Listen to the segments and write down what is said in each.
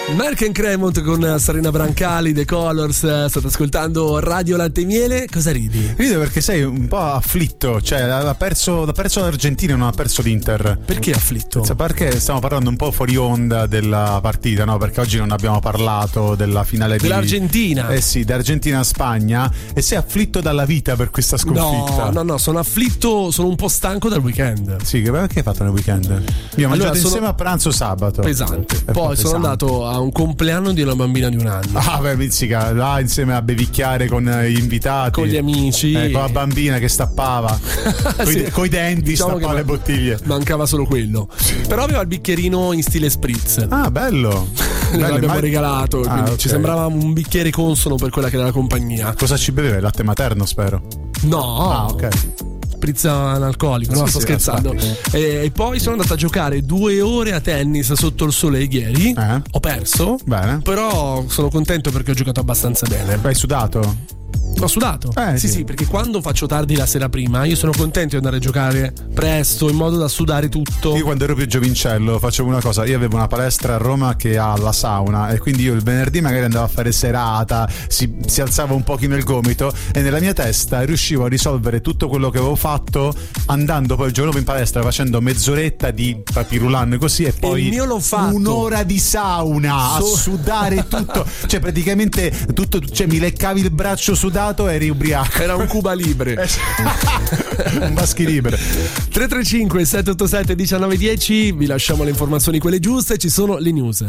Merck & Cremont con Serena Brancali, The Colors. State ascoltando Radio Latte e Miele. Cosa ridi? Rido perché sei un po' afflitto. Cioè ha perso l'Argentina e non ha perso l'Inter. Perché afflitto? Perché stiamo parlando un po' fuori onda della partita, no? Perché oggi non abbiamo parlato della finale dell'Argentina. Sì, d'Argentina-Spagna. E sei afflitto dalla vita per questa sconfitta? No, sono afflitto, sono un po' stanco dal weekend. Sì, che hai fatto nel weekend? Io ho mangiato insieme a pranzo sabato. Pesante. Poi sono andato a un compleanno di una bambina di 1 anno. Ah, beh, mizzica, là insieme a bevicchiare con gli invitati, con gli amici, con la bambina che stappava coi denti, diciamo, stappava le bottiglie. Mancava solo quello. Però aveva il bicchierino in stile spritz. Ah, bello. L'abbiamo regalato, quindi okay. Ci sembrava un bicchiere consono per quella che era la compagnia. Cosa ci beveva? Il latte materno, spero. No. Ah, ok. Spritz analcolico, no, sto scherzando. E poi sono andato a giocare 2 ore a tennis sotto il sole ieri. Ho perso. Bene. Però sono contento perché ho giocato abbastanza bene. Hai sudato? Ho sudato. Sì, perché quando faccio tardi la sera prima io sono contento di andare a giocare presto in modo da sudare tutto. Io quando ero più giovincello facevo una cosa, io avevo una palestra a Roma che ha la sauna e quindi io il venerdì magari andavo a fare serata, si alzava un pochino il gomito e nella mia testa riuscivo a risolvere tutto quello che avevo fatto andando poi il giorno dopo in palestra facendo mezz'oretta di papirulan così e poi il mio l'ho fatto. 1 ora di sauna a sudare tutto, cioè praticamente tutto, cioè mi leccavi il braccio sudato, eri ubriaco. Era un Cuba Libre. Un Baschi Libre. 335 787 1910. Vi lasciamo le informazioni quelle giuste. Ci sono le news.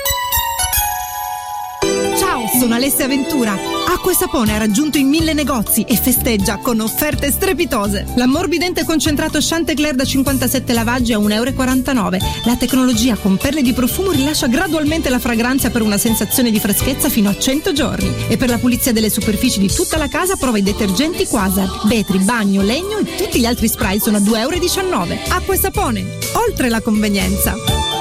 Ciao, sono Alessia Ventura. Acqua e Sapone ha raggiunto i 1000 negozi e festeggia con offerte strepitose. L'ammorbidente concentrato Chanticleer da 57 lavaggi a €1,49. La tecnologia con perle di profumo rilascia gradualmente la fragranza per una sensazione di freschezza fino a 100 giorni. E per la pulizia delle superfici di tutta la casa prova i detergenti Quasar, vetri, bagno, legno e tutti gli altri spray sono a €2,19. Acqua e Sapone, oltre la convenienza.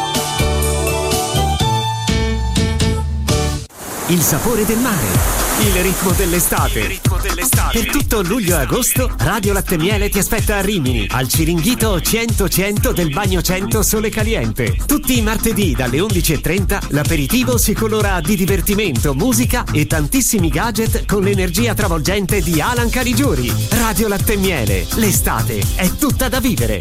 Il sapore del mare, il ritmo dell'estate. Per tutto luglio e agosto, Radio Latte e Miele ti aspetta a Rimini, al Ciringhito 100 del Bagno 100 Sole Caliente. Tutti i martedì dalle 11:30 l'aperitivo si colora di divertimento, musica e tantissimi gadget con l'energia travolgente di Alan Caligiuri. Radio Latte e Miele, l'estate è tutta da vivere.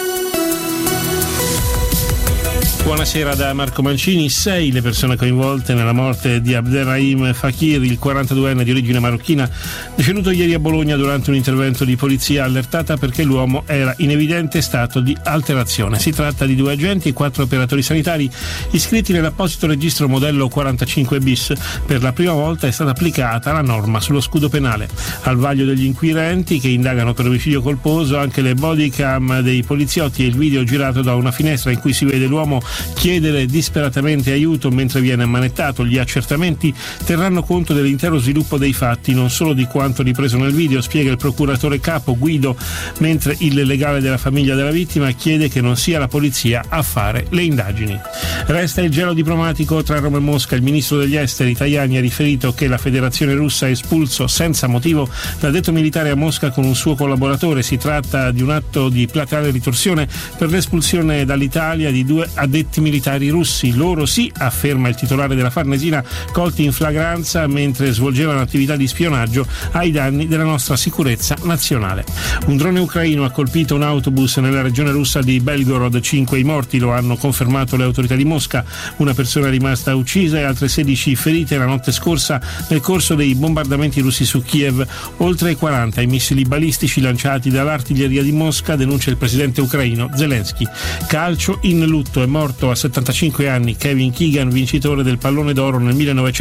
Buonasera da Marco Mancini. 6 le persone coinvolte nella morte di Abderrahim Fakir, il 42enne di origine marocchina, deceduto ieri a Bologna durante un intervento di polizia allertata perché l'uomo era in evidente stato di alterazione. Si tratta di 2 agenti e 4 operatori sanitari iscritti nell'apposito registro modello 45 bis. Per la prima volta è stata applicata la norma sullo scudo penale. Al vaglio degli inquirenti che indagano per omicidio colposo anche le bodycam dei poliziotti e il video girato da una finestra in cui si vede l'uomo chiedere disperatamente aiuto mentre viene ammanettato. Gli accertamenti terranno conto dell'intero sviluppo dei fatti, non solo di quanto ripreso nel video, spiega il procuratore capo Guido, mentre il legale della famiglia della vittima chiede che non sia la polizia a fare le indagini. Resta il gelo diplomatico tra Roma e Mosca. Il ministro degli esteri Tajani ha riferito che la Federazione Russa ha espulso senza motivo l'addetto militare a Mosca con un suo collaboratore. Si tratta di un atto di plateale ritorsione per l'espulsione dall'Italia di 2 addetti militari russi. Loro sì, afferma il titolare della Farnesina, colti in flagranza mentre svolgevano attività di spionaggio ai danni della nostra sicurezza nazionale. Un drone ucraino ha colpito un autobus nella regione russa di Belgorod. 5 i morti, lo hanno confermato le autorità di Mosca. Una persona è rimasta uccisa e altre 16 ferite la notte scorsa nel corso dei bombardamenti russi su Kiev. Oltre ai 40 i missili balistici lanciati dall'artiglieria di Mosca, denuncia il presidente ucraino Zelensky. Calcio, in lutto, è morto a 75 anni Kevin Keegan, vincitore del pallone d'oro nel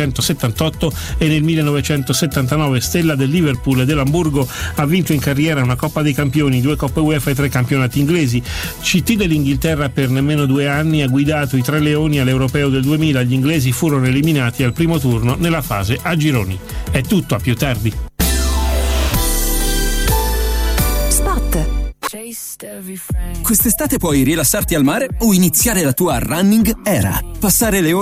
1978 e nel 1979, stella del Liverpool e dell'Hamburgo. Ha vinto in carriera una Coppa dei Campioni, 2 Coppe UEFA e 3 campionati inglesi. CT dell'Inghilterra per nemmeno 2 anni, ha guidato i Tre Leoni all'Europeo del 2000. Gli inglesi furono eliminati al primo turno nella fase a gironi. È tutto, a più tardi. Quest'estate puoi rilassarti al mare o iniziare la tua running era. Passare le ore